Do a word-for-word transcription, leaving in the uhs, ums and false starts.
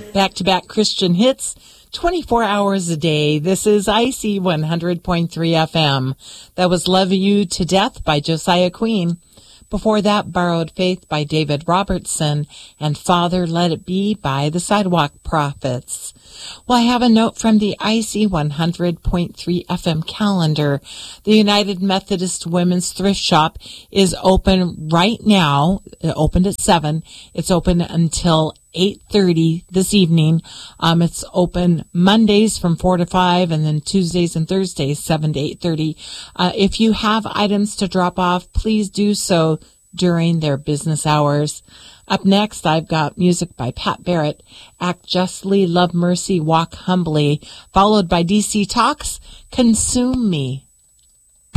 Back-to-back Christian hits, twenty-four hours a day. This is I C one hundred point three F M. That was Love You to Death by Josiah Queen. Before that, Borrowed Faith by David Robertson, and Father Let It Be by the Sidewalk Prophets. Well, I have a note from the I C one hundred point three F M calendar. The United Methodist Women's Thrift Shop is open right now. It opened at seven. It's open until eight thirty this evening. Um, it's open Mondays from four to five, and then Tuesdays and Thursdays, seven to eight thirty. Uh, if you have items to drop off, please do so during their business hours. Up next, I've got music by Pat Barrett, Act Justly, Love Mercy, Walk Humbly, followed by D C Talks, Consume Me.